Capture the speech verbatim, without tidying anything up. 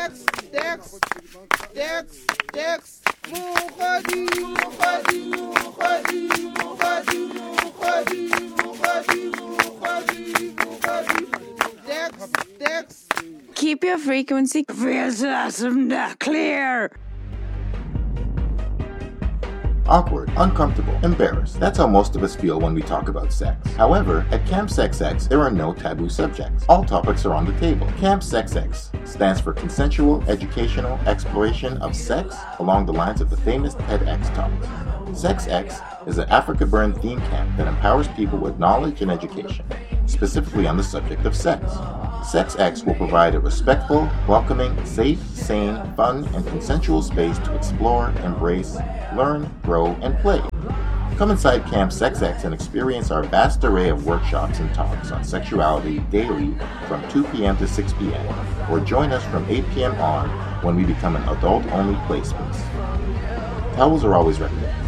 Dex, Dex, Dex, Dex, Mukhadi, Mukhadi, Mukhadi, Mukhadi, Mukhadi, Mukhadi, Mukhadi, Mukhadi, Dex, Dex. Keep your frequency clear. Awkward, uncomfortable, embarrassed. That's how most of us feel when we talk about sex. However, at Camp Sex X, there are no taboo subjects. All topics are on the table. Camp Sex X stands for Consensual Educational Exploration of Sex along the lines of the famous TEDx Talks. Sex X is an Africa Burn theme camp that empowers people with knowledge and education, specifically on the subject of sex. Sex X will provide a respectful, welcoming, safe, sane, fun, and consensual space to explore, embrace, learn, grow, and play. Come inside Camp Sex X and experience our vast array of workshops and talks on sexuality daily from two p.m. to six p.m. or join us from eight p.m. on when we become an adult-only play space. Towels are always recommended.